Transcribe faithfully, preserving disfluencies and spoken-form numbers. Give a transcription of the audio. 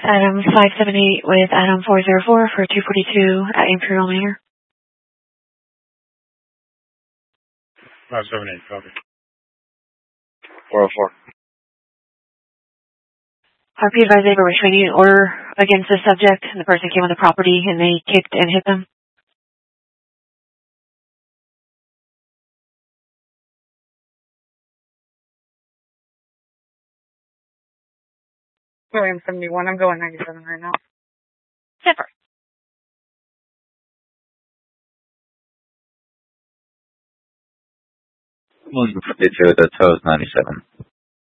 Adam five seven eight with Adam four zero four for two forty-two at Imperial Manor. five seven eight, copy. four oh four. R P advised they have a restraining order against the subject, and the person came on the property and they kicked and hit them. William seventy-one, I'm going ninety-seven right now. Zipper. William fifty-two, the tow is ninety-seven.